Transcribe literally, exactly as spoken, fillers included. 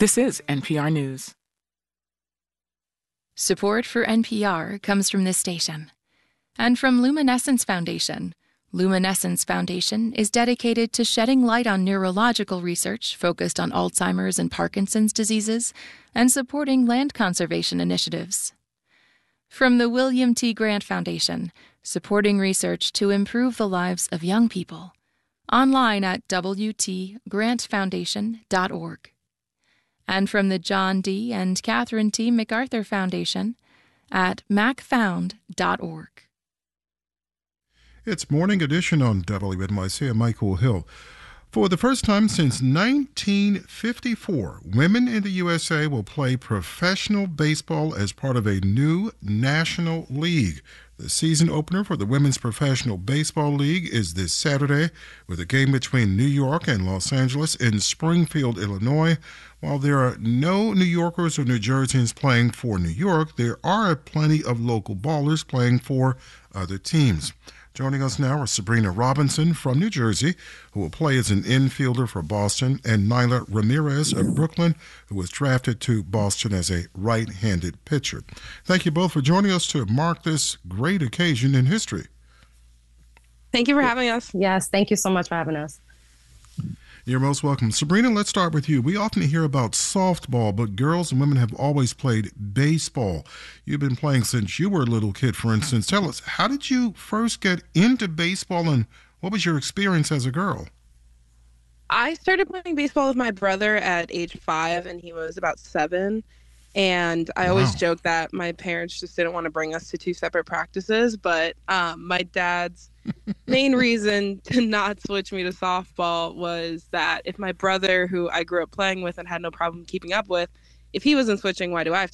This is N P R News. Support for N P R comes from this station and from Luminescence Foundation. Luminescence Foundation is dedicated to shedding light on neurological research focused on Alzheimer's and Parkinson's diseases and supporting land conservation initiatives. From the William T. Grant Foundation, supporting research to improve the lives of young people. Online at w t grant foundation dot org. And from the John D. and Catherine T. MacArthur Foundation at mac found dot org. It's Morning Edition on W N Y C. I'm Michael Hill. For the first time since nineteen fifty-four, women in the U S A will play professional baseball as part of a new national league. The season opener for the Women's Professional Baseball League is this Saturday with a game between New York and Los Angeles in Springfield, Illinois. While there are no New Yorkers or New Jerseyans playing for New York, there are plenty of local ballers playing for other teams. Joining us now is Sabrina Robinson from New Jersey, who will play as an infielder for Boston, and Nyla Ramirez of Brooklyn, who was drafted to Boston as a right-handed pitcher. Thank you both for joining us to mark this great occasion in history. Thank you for having us. Yes, thank you so much for having us. You're most welcome. Sabrina, let's start with you. We often hear about softball, but girls and women have always played baseball. You've been playing since you were a little kid, for instance. Tell us, how did you first get into baseball, and what was your experience as a girl? I started playing baseball with my brother at age five, and he was about seven. And I wow. always joke that my parents just didn't want to bring us to two separate practices, but um, my dad's main reason to not switch me to softball was that if my brother, who I grew up playing with and had no problem keeping up with, if he wasn't switching, why do I have